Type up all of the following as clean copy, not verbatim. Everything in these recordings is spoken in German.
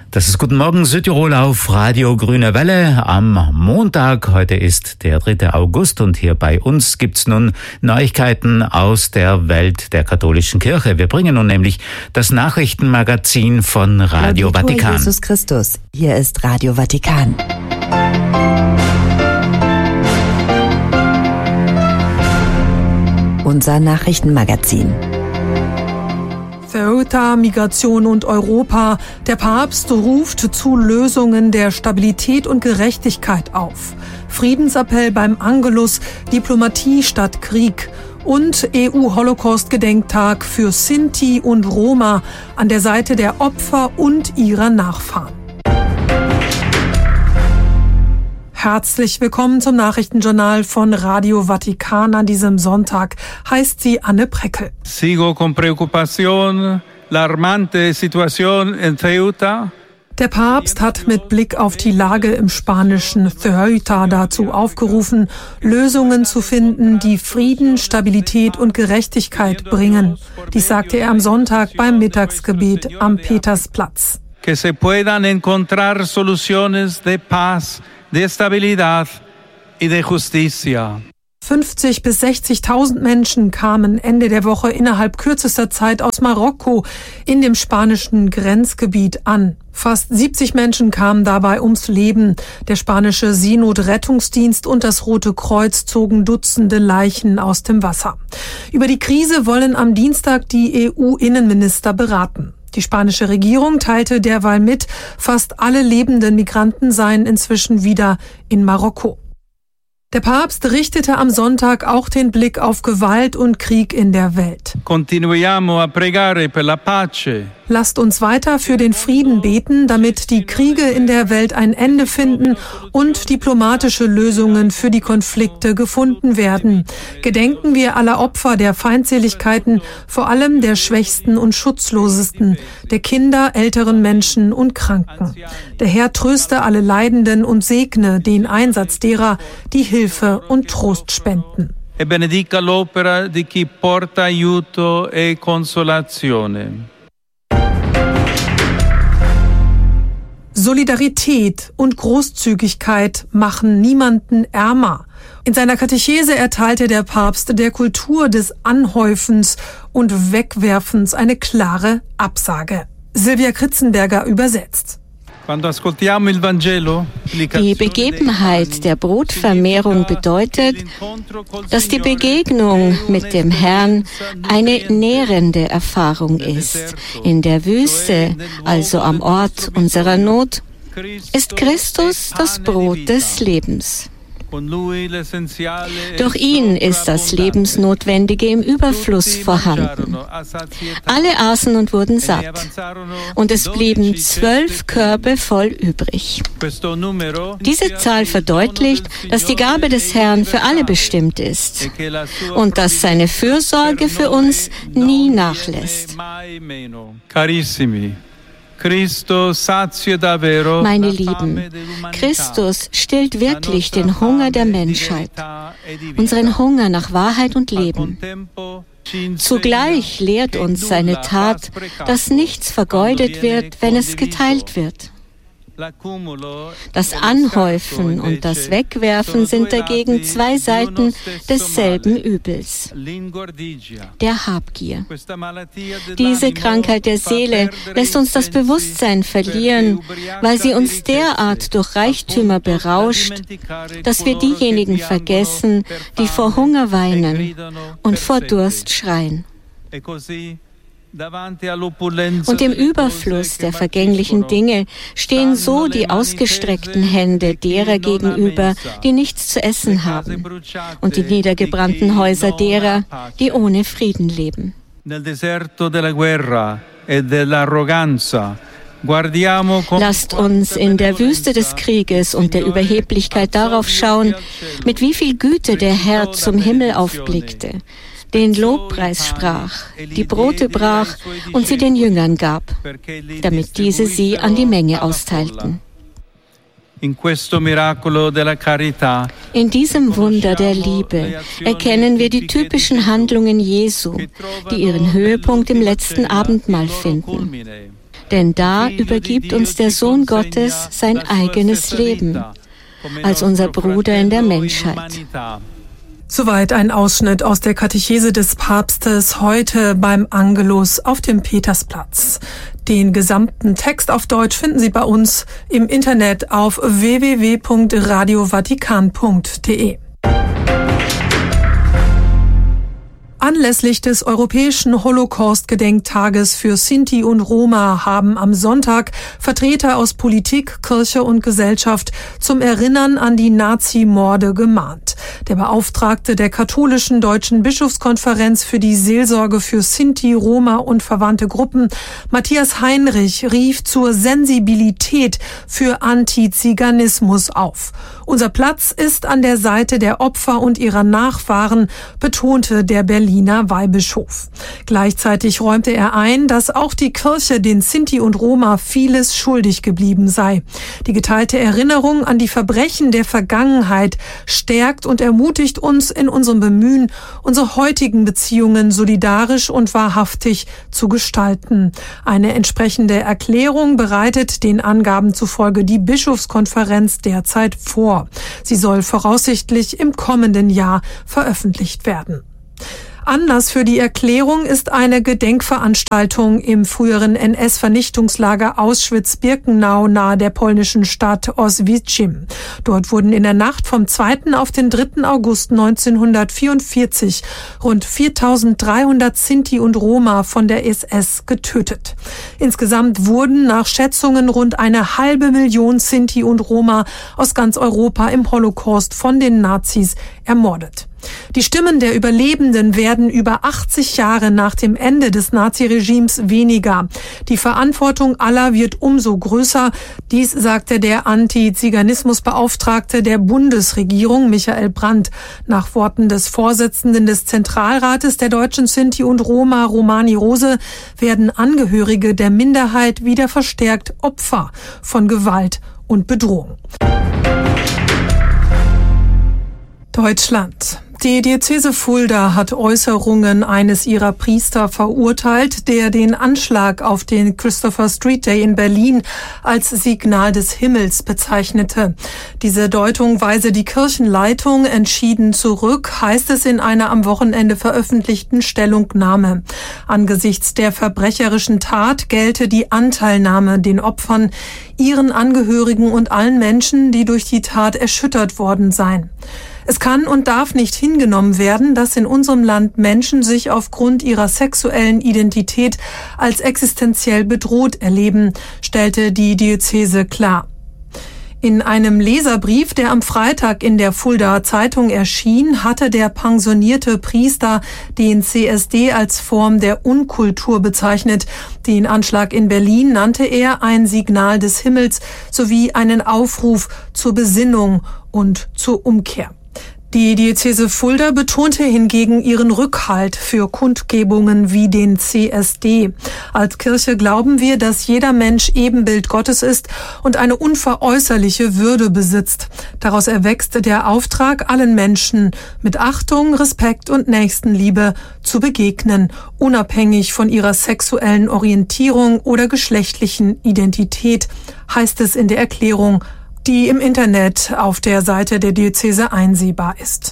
Das ist Guten Morgen Südtirol auf Radio Grüne Welle am Montag. Heute ist der 3. August und hier bei uns gibt's nun Neuigkeiten aus der Welt der katholischen Kirche. Wir bringen nun nämlich das Nachrichtenmagazin von Radio Vatikan. Jesus Christus. Hier ist Radio Vatikan. Unser Nachrichtenmagazin. Ceuta, Migration und Europa. Der Papst ruft zu Lösungen der Stabilität und Gerechtigkeit auf. Friedensappell beim Angelus, Diplomatie statt Krieg. Und EU-Holocaust-Gedenktag für Sinti und Roma an der Seite der Opfer und ihrer Nachfahren. Herzlich willkommen zum Nachrichtenjournal von Radio Vatikan an diesem Sonntag, heißt sie Anne Preckel. Sigo con preocupación la alarmante situación en Ceuta. Der Papst hat mit Blick auf die Lage im spanischen Ceuta dazu aufgerufen, Lösungen zu finden, die Frieden, Stabilität und Gerechtigkeit bringen. Dies sagte er am Sonntag beim Mittagsgebet am Petersplatz. Que se puedan encontrar soluciones de paz, de estabilidad y de justicia. 50.000 bis 60.000 Menschen kamen Ende der Woche innerhalb kürzester Zeit aus Marokko in dem spanischen Grenzgebiet an. Fast 70 Menschen kamen dabei ums Leben. Der spanische Seenotrettungsdienst und das Rote Kreuz zogen Dutzende Leichen aus dem Wasser. Über die Krise wollen am Dienstag die EU-Innenminister beraten. Die spanische Regierung teilte derweil mit, fast alle lebenden Migranten seien inzwischen wieder in Marokko. Der Papst richtete am Sonntag auch den Blick auf Gewalt und Krieg in der Welt. Continuiamo a pregare per la pace. Lasst uns weiter für den Frieden beten, damit die Kriege in der Welt ein Ende finden und diplomatische Lösungen für die Konflikte gefunden werden. Gedenken wir aller Opfer der Feindseligkeiten, vor allem der Schwächsten und Schutzlosesten, der Kinder, älteren Menschen und Kranken. Der Herr tröste alle Leidenden und segne den Einsatz derer, die Hilfe und Trost spenden. E benedica l'opera di chi porta aiuto e consolazione. Solidarität und Großzügigkeit machen niemanden ärmer. In seiner Katechese erteilte der Papst der Kultur des Anhäufens und Wegwerfens eine klare Absage. Silvia Kritzenberger übersetzt. Die Begebenheit der Brotvermehrung bedeutet, dass die Begegnung mit dem Herrn eine nährende Erfahrung ist. In der Wüste, also am Ort unserer Not, ist Christus das Brot des Lebens. Durch ihn ist das Lebensnotwendige im Überfluss vorhanden. Alle aßen und wurden satt, und es blieben 12 Körbe voll übrig. Diese Zahl verdeutlicht, dass die Gabe des Herrn für alle bestimmt ist und dass seine Fürsorge für uns nie nachlässt. Meine Lieben, Christus stillt wirklich den Hunger der Menschheit, unseren Hunger nach Wahrheit und Leben. Zugleich lehrt uns seine Tat, dass nichts vergeudet wird, wenn es geteilt wird. Das Anhäufen und das Wegwerfen sind dagegen zwei Seiten desselben Übels, der Habgier. Diese Krankheit der Seele lässt uns das Bewusstsein verlieren, weil sie uns derart durch Reichtümer berauscht, dass wir diejenigen vergessen, die vor Hunger weinen und vor Durst schreien. Und im Überfluss der vergänglichen Dinge stehen so die ausgestreckten Hände derer gegenüber, die nichts zu essen haben, und die niedergebrannten Häuser derer, die ohne Frieden leben. Lasst uns in der Wüste des Krieges und der Überheblichkeit darauf schauen, mit wie viel Güte der Herr zum Himmel aufblickte, den Lobpreis sprach, die Brote brach und sie den Jüngern gab, damit diese sie an die Menge austeilten. In diesem Wunder der Liebe erkennen wir die typischen Handlungen Jesu, die ihren Höhepunkt im letzten Abendmahl finden. Denn da übergibt uns der Sohn Gottes sein eigenes Leben als unser Bruder in der Menschheit. Soweit ein Ausschnitt aus der Katechese des Papstes heute beim Angelus auf dem Petersplatz. Den gesamten Text auf Deutsch finden Sie bei uns im Internet auf www.radiovatikan.de. Anlässlich des Europäischen Holocaust-Gedenktages für Sinti und Roma haben am Sonntag Vertreter aus Politik, Kirche und Gesellschaft zum Erinnern an die Nazi-Morde gemahnt. Der Beauftragte der Katholischen Deutschen Bischofskonferenz für die Seelsorge für Sinti, Roma und verwandte Gruppen, Matthias Heinrich, rief zur Sensibilität für Antiziganismus auf. Unser Platz ist an der Seite der Opfer und ihrer Nachfahren, betonte der Berliner Weihbischof. Gleichzeitig räumte er ein, dass auch die Kirche den Sinti und Roma vieles schuldig geblieben sei. Die geteilte Erinnerung an die Verbrechen der Vergangenheit stärkt und ermutigt uns in unserem Bemühen, unsere heutigen Beziehungen solidarisch und wahrhaftig zu gestalten. Eine entsprechende Erklärung bereitet den Angaben zufolge die Bischofskonferenz derzeit vor. Sie soll voraussichtlich im kommenden Jahr veröffentlicht werden. Anlass für die Erklärung ist eine Gedenkveranstaltung im früheren NS-Vernichtungslager Auschwitz-Birkenau nahe der polnischen Stadt Oświęcim. Dort wurden in der Nacht vom 2. auf den 3. August 1944 rund 4.300 Sinti und Roma von der SS getötet. Insgesamt wurden nach Schätzungen rund 500.000 Sinti und Roma aus ganz Europa im Holocaust von den Nazis ermordet. Die Stimmen der Überlebenden werden über 80 Jahre nach dem Ende des Naziregimes weniger. Die Verantwortung aller wird umso größer. Dies sagte der Antiziganismusbeauftragte der Bundesregierung, Michael Brandt. Nach Worten des Vorsitzenden des Zentralrates der deutschen Sinti und Roma, Romani Rose, werden Angehörige der Minderheit wieder verstärkt Opfer von Gewalt und Bedrohung. Deutschland. Die Diözese Fulda hat Äußerungen eines ihrer Priester verurteilt, der den Anschlag auf den Christopher Street Day in Berlin als Signal des Himmels bezeichnete. Diese Deutung weise die Kirchenleitung entschieden zurück, heißt es in einer am Wochenende veröffentlichten Stellungnahme. Angesichts der verbrecherischen Tat gelte die Anteilnahme den Opfern, ihren Angehörigen und allen Menschen, die durch die Tat erschüttert worden seien. Es kann und darf nicht hingenommen werden, dass in unserem Land Menschen sich aufgrund ihrer sexuellen Identität als existenziell bedroht erleben, stellte die Diözese klar. In einem Leserbrief, der am Freitag in der Fuldaer Zeitung erschien, hatte der pensionierte Priester den CSD als Form der Unkultur bezeichnet. Den Anschlag in Berlin nannte er ein Signal des Himmels sowie einen Aufruf zur Besinnung und zur Umkehr. Die Diözese Fulda betonte hingegen ihren Rückhalt für Kundgebungen wie den CSD. Als Kirche glauben wir, dass jeder Mensch Ebenbild Gottes ist und eine unveräußerliche Würde besitzt. Daraus erwächst der Auftrag, allen Menschen mit Achtung, Respekt und Nächstenliebe zu begegnen, unabhängig von ihrer sexuellen Orientierung oder geschlechtlichen Identität, heißt es in der Erklärung, die im Internet auf der Seite der Diözese einsehbar ist.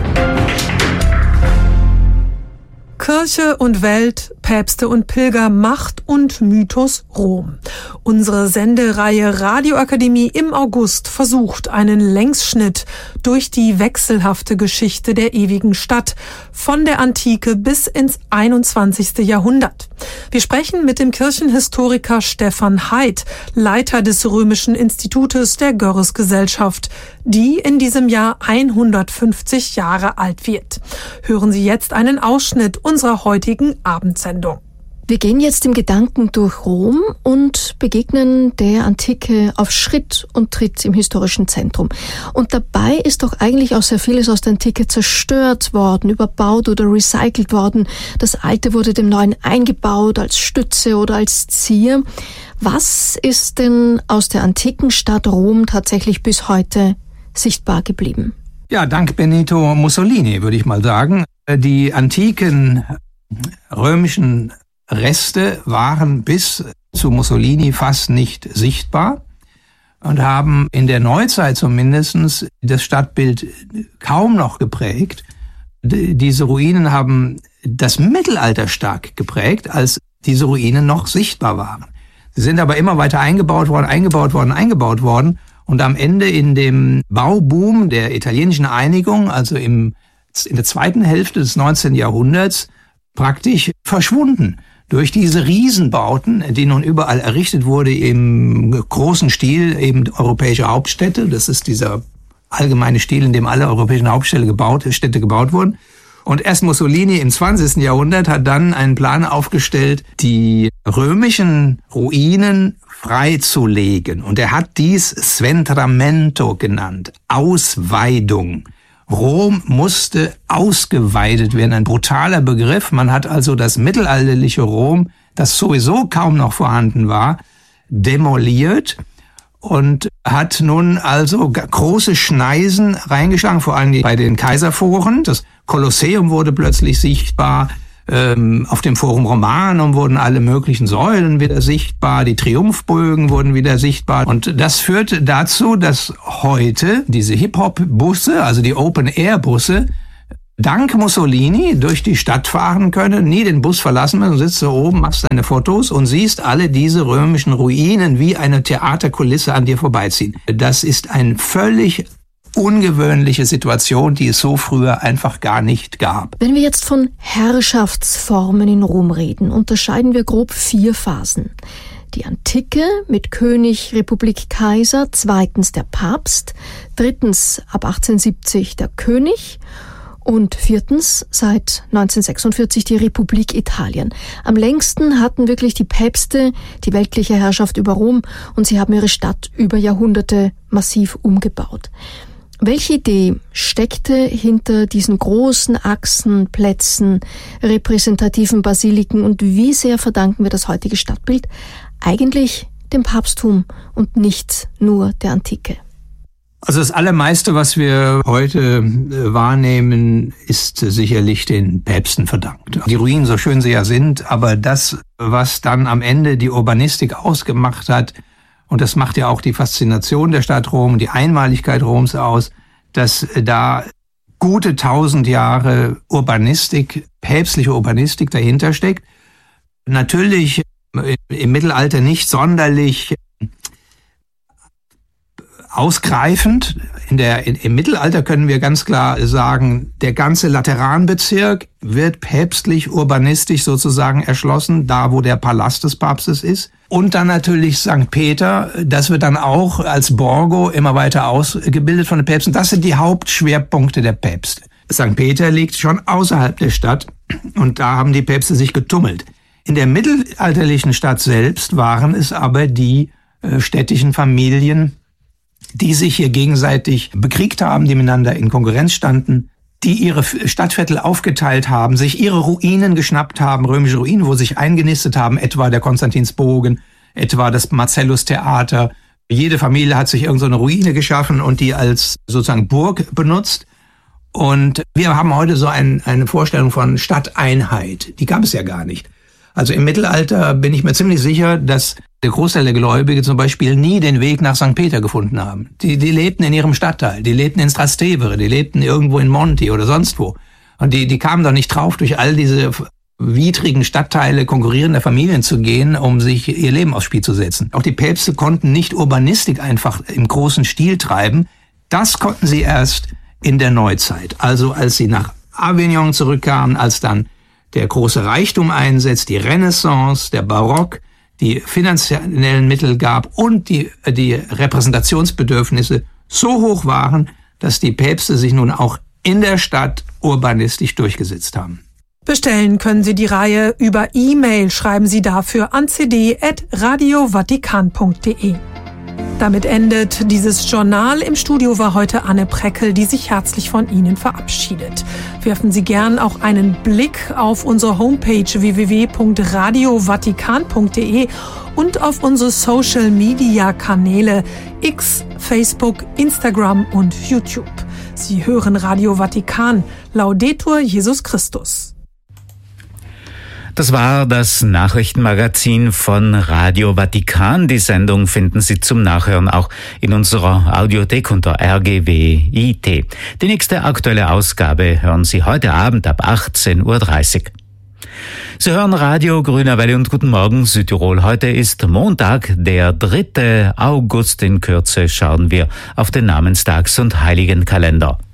Kirche und Welt, Päpste und Pilger, Macht und Mythos Rom. Unsere Sendereihe Radioakademie im August versucht einen Längsschnitt durch die wechselhafte Geschichte der ewigen Stadt, von der Antike bis ins 21. Jahrhundert. Wir sprechen mit dem Kirchenhistoriker Stefan Heid, Leiter des Römischen Institutes der Görres-Gesellschaft, die in diesem Jahr 150 Jahre alt wird. Hören Sie jetzt einen Ausschnitt unserer heutigen Abendsendung. Wir gehen jetzt im Gedanken durch Rom und begegnen der Antike auf Schritt und Tritt im historischen Zentrum. Und dabei ist doch eigentlich auch sehr vieles aus der Antike zerstört worden, überbaut oder recycelt worden. Das Alte wurde dem Neuen eingebaut als Stütze oder als Zier. Was ist denn aus der antiken Stadt Rom tatsächlich bis heute sichtbar geblieben? Ja, dank Benito Mussolini würde ich mal sagen. Die antiken römischen Reste waren bis zu Mussolini fast nicht sichtbar und haben in der Neuzeit zumindest das Stadtbild kaum noch geprägt. Diese Ruinen haben das Mittelalter stark geprägt, als diese Ruinen noch sichtbar waren. Sie sind aber immer weiter eingebaut worden. Und am Ende in dem Bauboom der italienischen Einigung, also in der zweiten Hälfte des 19. Jahrhunderts, praktisch verschwunden. Durch diese Riesenbauten, die nun überall errichtet wurde im großen Stil, eben europäische Hauptstädte. Das ist dieser allgemeine Stil, in dem alle europäischen Städte gebaut wurden. Und erst Mussolini im 20. Jahrhundert hat dann einen Plan aufgestellt, die römischen Ruinen freizulegen. Und er hat dies Sventramento genannt, Ausweidung. Rom musste ausgeweidet werden, ein brutaler Begriff. Man hat also das mittelalterliche Rom, das sowieso kaum noch vorhanden war, demoliert und hat nun also große Schneisen reingeschlagen, vor allem bei den Kaiserforen. Das Kolosseum wurde plötzlich sichtbar. Auf dem Forum Romanum wurden alle möglichen Säulen wieder sichtbar, die Triumphbögen wurden wieder sichtbar. Und das führte dazu, dass heute diese Hip-Hop-Busse, also die Open-Air-Busse, dank Mussolini durch die Stadt fahren können, nie den Bus verlassen müssen, sitzt da oben, machst deine Fotos und siehst alle diese römischen Ruinen wie eine Theaterkulisse an dir vorbeiziehen. Das ist ein völlig ungewöhnliche Situation, die es so früher einfach gar nicht gab. Wenn wir jetzt von Herrschaftsformen in Rom reden, unterscheiden wir grob 4 Phasen. Die Antike mit König, Republik, Kaiser, zweitens der Papst, drittens ab 1870 der König und viertens seit 1946 die Republik Italien. Am längsten hatten wirklich die Päpste die weltliche Herrschaft über Rom und sie haben ihre Stadt über Jahrhunderte massiv umgebaut. Welche Idee steckte hinter diesen großen Achsen, Plätzen, repräsentativen Basiliken und wie sehr verdanken wir das heutige Stadtbild eigentlich dem Papsttum und nicht nur der Antike? Also das Allermeiste, was wir heute wahrnehmen, ist sicherlich den Päpsten verdankt. Die Ruinen, so schön sie ja sind, aber das, was dann am Ende die Urbanistik ausgemacht hat, und das macht ja auch die Faszination der Stadt Rom, die Einmaligkeit Roms aus, dass da gute 1000 Jahre Urbanistik, päpstliche Urbanistik dahinter steckt. Natürlich im Mittelalter nicht sonderlich ausgreifend. Im Mittelalter können wir ganz klar sagen, der ganze Lateranbezirk wird päpstlich, urbanistisch sozusagen erschlossen, da wo der Palast des Papstes ist. Und dann natürlich St. Peter, das wird dann auch als Borgo immer weiter ausgebildet von den Päpsten. Das sind die Hauptschwerpunkte der Päpste. St. Peter liegt schon außerhalb der Stadt und da haben die Päpste sich getummelt. In der mittelalterlichen Stadt selbst waren es aber die städtischen Familien, die sich hier gegenseitig bekriegt haben, die miteinander in Konkurrenz standen, die ihre Stadtviertel aufgeteilt haben, sich ihre Ruinen geschnappt haben, römische Ruinen, wo sie sich eingenistet haben, etwa der Konstantinsbogen, etwa das Marcellus-Theater. Jede Familie hat sich irgendeine Ruine geschaffen und die als sozusagen Burg benutzt. Und wir haben heute so eine Vorstellung von Stadteinheit. Die gab es ja gar nicht. Also im Mittelalter bin ich mir ziemlich sicher, dass der Großteil der Gläubige zum Beispiel nie den Weg nach St. Peter gefunden haben. Die lebten in ihrem Stadtteil, die lebten in Trastevere, die lebten irgendwo in Monti oder sonst wo. Und die kamen doch nicht drauf, durch all diese widrigen Stadtteile konkurrierender Familien zu gehen, um sich ihr Leben aufs Spiel zu setzen. Auch die Päpste konnten nicht Urbanistik einfach im großen Stil treiben. Das konnten sie erst in der Neuzeit. Also als sie nach Avignon zurückkamen, als dann der große Reichtum einsetzt, die Renaissance, der Barock, die finanziellen Mittel gab und die Repräsentationsbedürfnisse so hoch waren, dass die Päpste sich nun auch in der Stadt urbanistisch durchgesetzt haben. Bestellen können Sie die Reihe über E-Mail. Schreiben Sie dafür an cd@radiovatikan.de. Damit endet dieses Journal. Im Studio war heute Anne Preckel, die sich herzlich von Ihnen verabschiedet. Werfen Sie gern auch einen Blick auf unsere Homepage www.radiovatikan.de und auf unsere Social-Media-Kanäle X, Facebook, Instagram und YouTube. Sie hören Radio Vatikan. Laudetur Jesus Christus. Das war das Nachrichtenmagazin von Radio Vatikan. Die Sendung finden Sie zum Nachhören auch in unserer Audiothek unter RGW.it. Die nächste aktuelle Ausgabe hören Sie heute Abend ab 18.30 Uhr. Sie hören Radio Grüner Welle und guten Morgen Südtirol. Heute ist Montag, der 3. August. In Kürze schauen wir auf den Namenstags- und Heiligenkalender.